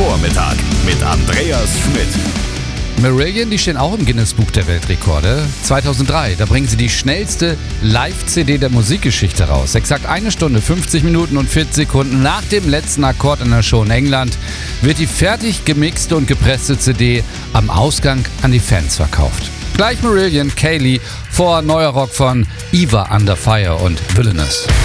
Vormittag mit Andreas Schmidt. Marillion, die stehen auch im Guinness-Buch der Weltrekorde. 2003, da bringen sie die schnellste Live-CD der Musikgeschichte raus. Exakt 1 Stunde, 50 Minuten und 40 Sekunden nach dem letzten Akkord in der Show in England wird die fertig gemixte und gepresste CD am Ausgang an die Fans verkauft. Gleich Marillion, Kayleigh vor neuer Rock von Eva Under Fire und Villainous.